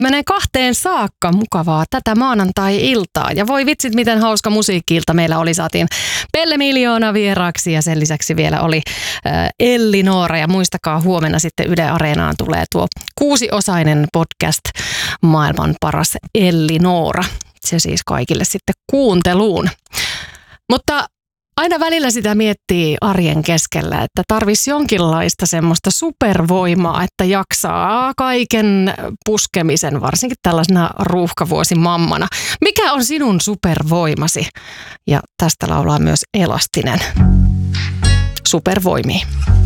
menee 2 saakka mukavaa tätä maanantai-iltaa. Ja voi vitsit, miten hauska musiikki-ilta meillä oli. Saatiin Pelle Miljoona vieraaksi ja sen lisäksi vielä oli Elli Noora. Ja muistakaa, huomenna sitten Yle Areenaan tulee tuo 6-osainen podcast Maailman paras Elli Noora. Se siis kaikille sitten kuunteluun. Mutta aina välillä sitä miettii arjen keskellä, että tarvisi jonkinlaista semmoista supervoimaa, että jaksaa kaiken puskemisen, varsinkin tällaisena ruuhkavuosimammana. Mikä on sinun supervoimasi? Ja tästä laulaa myös Elastinen. Supervoimia.